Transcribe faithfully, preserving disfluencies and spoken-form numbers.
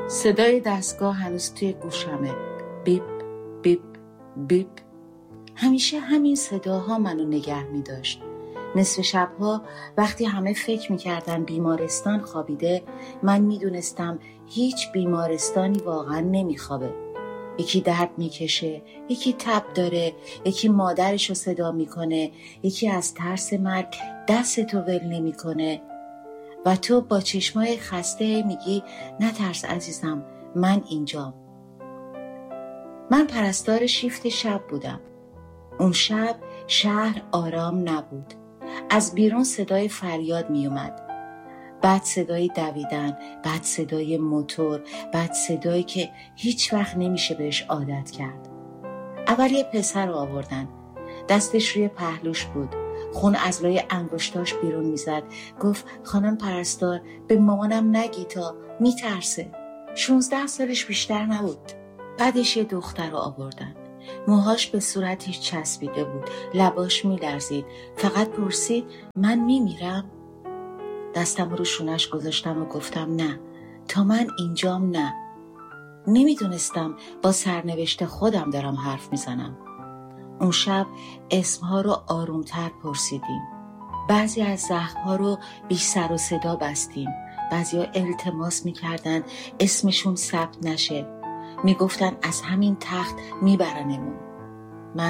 صدای دستگاه هنوز توی گوشمه. بیپ بیپ بیپ. همیشه همین صداها منو نگه می داشت. نصف شبها وقتی همه فکر می کردن بیمارستان خوابیده، من می دونستم هیچ بیمارستانی واقعا نمی خوابه. یکی درد می کشه، یکی تب داره، یکی مادرشو صدا می کنه، یکی از ترس مرگ دستتو ول نمی کنه و تو با چشمای خسته میگی نترس عزیزم، من اینجام. من پرستار شیفت شب بودم. اون شب شهر آرام نبود. از بیرون صدای فریاد می اومد. بعد صدای دویدن، بعد صدای موتور، بعد صدایی که هیچ وقت نمیشه بهش عادت کرد. اول یه پسر رو آوردن. دستش روی پهلوش بود. خون از لای انگشتاش بیرون میزد. گفت خانم پرستار به مامانم نگی تا میترسه. شونزده سالش بیشتر نبود. بعدش یه دختر رو آوردن. موهاش به صورتش چسبیده بود. لباش میلرزید. فقط پرسید من میمیرم؟ دستم رو شونش گذاشتم و گفتم نه، تا من اینجام نه. نمیدونستم با سرنوشت خودم دارم حرف میزنم. اون شب اسمها رو آرومتر پرسیدیم. بعضی از زخمها رو بی سر و صدا بستیم. بعضی ها التماس میکردن اسمشون ثبت نشه. میگفتن از همین تخت میبرنمون.